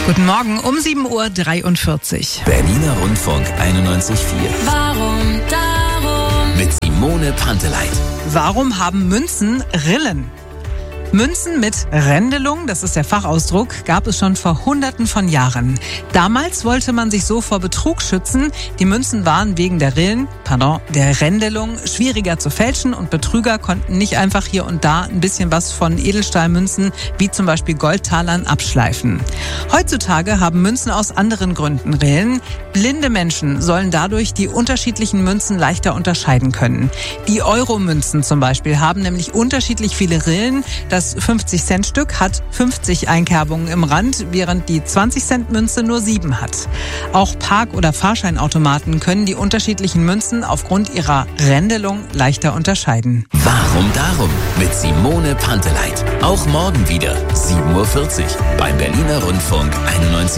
Guten Morgen um 7:43 Uhr. Berliner Rundfunk 91.4. Warum darum? Mit Simone Panteleit. Warum haben Münzen Rillen? Münzen mit Rändelung, das ist der Fachausdruck, gab es schon vor Hunderten von Jahren. Damals wollte man sich so vor Betrug schützen. Die Münzen waren wegen der der Rändelung schwieriger zu fälschen und Betrüger konnten nicht einfach hier und da ein bisschen was von Edelstahlmünzen, wie zum Beispiel Goldtalern, abschleifen. Heutzutage haben Münzen aus anderen Gründen Rillen. Blinde Menschen sollen dadurch die unterschiedlichen Münzen leichter unterscheiden können. Die Euro-Münzen zum Beispiel haben nämlich unterschiedlich viele Rillen. Das 50-Cent-Stück hat 50 Einkerbungen im Rand, während die 20-Cent-Münze nur 7 hat. Auch Park- oder Fahrscheinautomaten können die unterschiedlichen Münzen aufgrund ihrer Rändelung leichter unterscheiden. Warum darum? Mit Simone Panteleit. Auch morgen wieder 7:40 Uhr beim Berliner Rundfunk 91.4.